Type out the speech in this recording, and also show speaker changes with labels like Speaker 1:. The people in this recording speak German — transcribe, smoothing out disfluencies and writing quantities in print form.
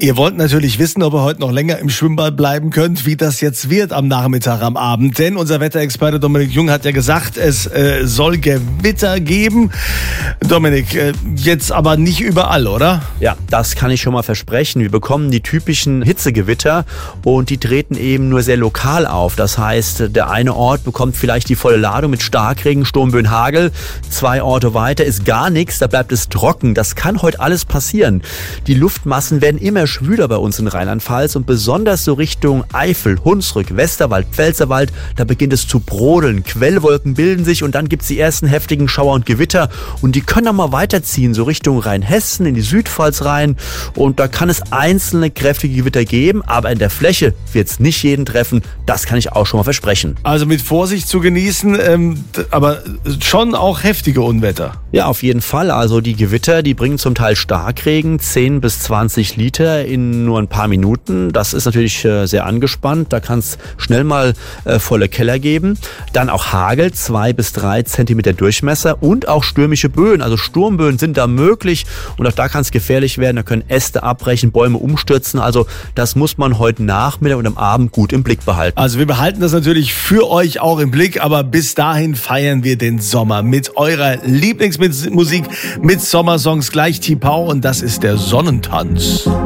Speaker 1: Ihr wollt natürlich wissen, ob ihr heute noch länger im Schwimmbad bleiben könnt, wie das jetzt wird am Nachmittag, am Abend. Denn unser Wetterexperte Dominik Jung hat ja gesagt, es soll Gewitter geben. Dominik, jetzt aber nicht überall, oder?
Speaker 2: Ja, das kann ich schon mal versprechen. Wir bekommen die typischen Hitzegewitter und die treten eben nur sehr lokal auf. Das heißt, der eine Ort bekommt vielleicht die volle Ladung mit Starkregen, Sturmböen, Hagel. 2 Orte weiter ist gar nichts, da bleibt es trocken. Das kann heute alles passieren. Die Luftmassen werden immer schwüler bei uns in Rheinland-Pfalz und besonders so Richtung Eifel, Hunsrück, Westerwald, Pfälzerwald, da beginnt es zu brodeln. Quellwolken bilden sich und dann gibt es die ersten heftigen Schauer und Gewitter und die können dann mal weiterziehen, so Richtung Rheinhessen, in die Südpfalz rein und da kann es einzelne kräftige Gewitter geben, aber in der Fläche wird es nicht jeden treffen, das kann ich auch schon mal versprechen.
Speaker 1: Also mit Vorsicht zu genießen, aber schon auch heftige Unwetter.
Speaker 2: Ja, auf jeden Fall. Also die Gewitter, die bringen zum Teil Starkregen, 10 bis 20 Liter in nur ein paar Minuten. Das ist natürlich sehr angespannt. Da kann es schnell mal volle Keller geben. Dann auch Hagel, 2 bis 3 Zentimeter Durchmesser und auch stürmische Böen. Also Sturmböen sind da möglich und auch da kann es gefährlich werden. Da können Äste abbrechen, Bäume umstürzen. Also das muss man heute Nachmittag und am Abend gut im Blick behalten.
Speaker 1: Also wir behalten das natürlich für euch auch im Blick, aber bis dahin feiern wir den Sommer mit eurer Lieblingsmusik, mit Sommersongs, gleich Tipau und das ist der Sonnentanz.